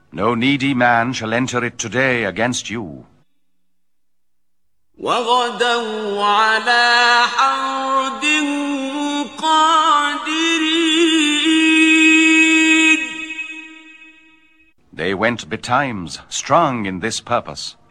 No needy man shall enter it today against you. وغدوا على حرد قادرين. They went betimes, strong in this purpose.